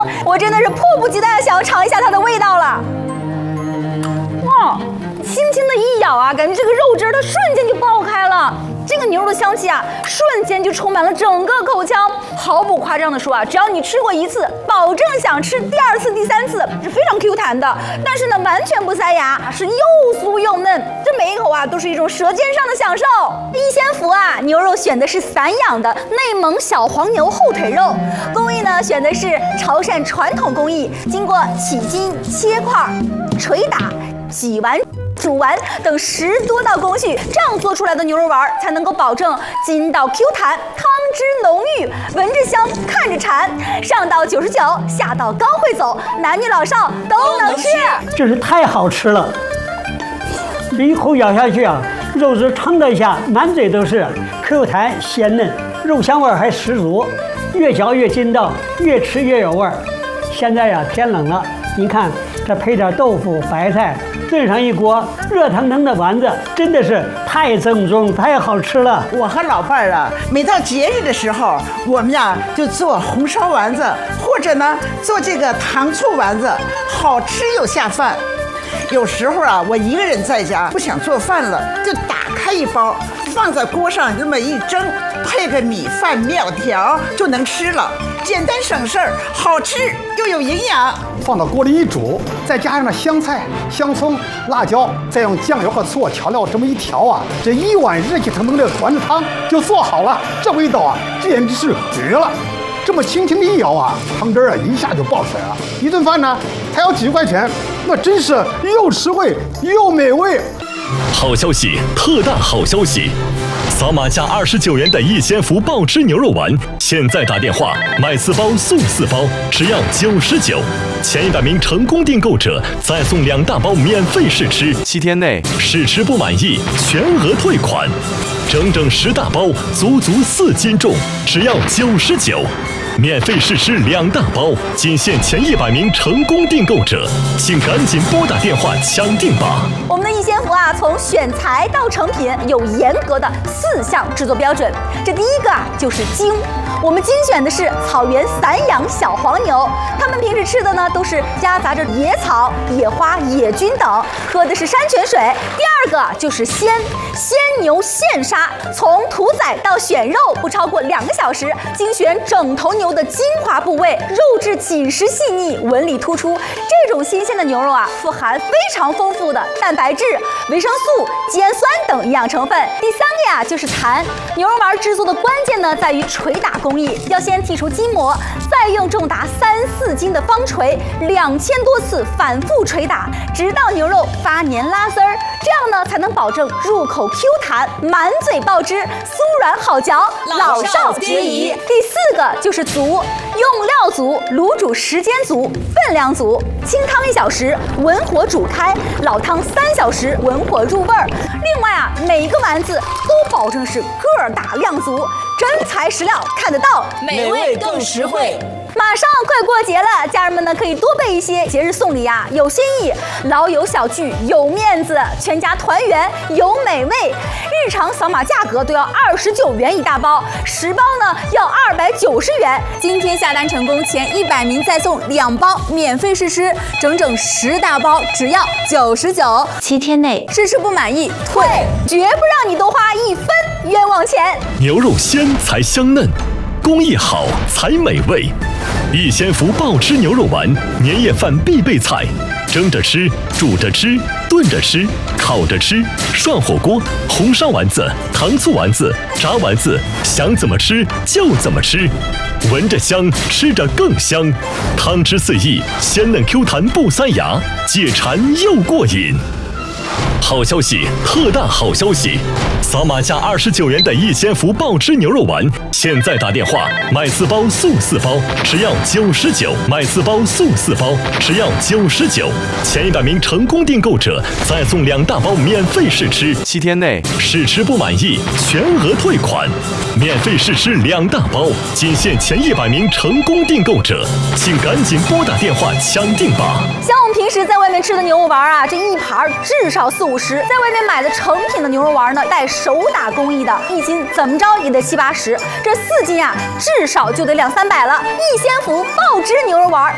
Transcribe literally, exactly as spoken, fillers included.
我真的是迫不及待的想要尝一下它的味道了。哇，轻轻的一咬啊，感觉这个肉汁它瞬间就爆开了。这个牛肉的香气啊，瞬间就充满了整个口腔。毫不夸张的说啊，只要你吃过一次，保证想吃第二次、第三次，是非常 Q 弹的。但是呢，完全不塞牙，是又酥又嫩，这每一口啊都是一种舌尖上的享受。一仙福啊，牛肉选的是散养的内蒙小黄牛后腿肉，工艺呢选的是潮汕传统工艺，经过起筋、切块、捶打、挤完。煮完等十多道工序，这样做出来的牛肉丸才能够保证筋道 Q 弹，汤汁浓郁，闻着香，看着馋。上到九十九，下到刚会走，男女老少都能吃， 真是太好吃了！这一口咬下去啊，肉质撑得下，满嘴都是 Q 弹鲜嫩，肉香味还十足，越嚼越筋道，越吃越有味儿。现在呀，天冷了，您看这配点豆腐、白菜。炖上一锅热腾腾的丸子，真的是太正宗、太好吃了。 我和老伴儿啊，每到节日的时候，我们呀就做红烧丸子，或者呢做这个糖醋丸子，好吃又下饭。有时候啊，我一个人在家不想做饭了，就打开一包，放在锅上这么一蒸，配个米饭、面条就能吃了，简单省事儿，好吃又有营养。 放到锅里一煮，再加上那香菜、香葱、辣椒，再用酱油和醋调料这么一调啊，这一碗热气腾腾的丸子汤就做好了。这味道啊，简直是绝了！这么轻轻的一舀啊，汤汁啊一下就爆出来了。一顿饭呢，才要几块钱，那真是又实惠又美味。 好消息，特大好消息！扫码价二十九元的一仙福爆汁牛肉丸，现在打电话买四包送四包，只要九十九。前一百名成功订购者再送两大包免费试吃，七天内试吃不满意全额退款。整整十大包，足足四斤重，只要九十九。免费试吃两大包，仅限前一百名成功订购者，请赶紧拨打电话抢订吧！ 我们的一仙福啊，从选材到成品有严格的四项制作标准。这第一个啊，就是精。我们精选的是草原散养小黄牛，它们平时吃的呢都是夹杂着野草、野花、野菌等，喝的是山泉水。第二个就是鲜，鲜牛现杀，从屠宰到选肉不超过两个小时，精选整头牛的精华部位，肉质紧实细腻，纹理突出。这种新鲜的牛肉啊，富含非常丰富的蛋白质、维生素、肌氨酸等营养成分。第三个呀，就是弹。牛肉丸制作的关键呢，在于捶打工艺，要先剔除筋膜，再用重达三四斤的方锤，两千多次反复捶打，直到牛肉发黏拉丝儿，这样呢才能保证入口 Q 弹，满嘴爆汁，酥软好嚼，老少皆宜。第四个就是足，用料足，卤煮时间足，分量足，清汤一小时，文火煮开，老汤三小时，文火入味儿。另外啊，每一个丸子都保证是个儿大量足，真材实料看得到， 美味更实惠。 马上快过节了，家人们呢可以多备一些节日送礼啊，有新意，老友小聚有面子，全家团圆有美味。日常扫码价格都要二十九元一大包，十包呢要二百九十元。今天下单成功前一百名再送两包免费试吃，整整十大包只要九十九，七天内试吃不满意退，绝不让你多花一分冤枉钱。 牛肉鲜才香嫩，工艺好才美味。一仙福爆汁牛肉丸，年夜饭必备菜，蒸着吃，煮着吃，炖着吃，烤着吃，涮火锅，红烧丸子，糖醋丸子，炸丸子，想怎么吃就怎么吃，闻着香，吃着更香，汤汁四溢，鲜嫩 Q 弹不塞牙，解馋又过瘾。好消息，特大好消息！扫码价二十九元的一仙福爆汁牛肉丸，现在打电话买四包送四包，只要九十九；买四包送四包，只要九十九。前一百名成功订购者再送两大包免费试吃，七天内试吃不满意全额退款。免费试吃两大包，仅限前一百名成功订购者，请赶紧拨打电话抢订吧！ 像我们平时在外面吃的牛肉丸啊，这一盘至少四五十，在外面买的成品的牛肉丸呢，带手打工艺的，一斤怎么着也得七八十，这四斤啊，至少就得两三百了。一仙福爆汁牛肉丸，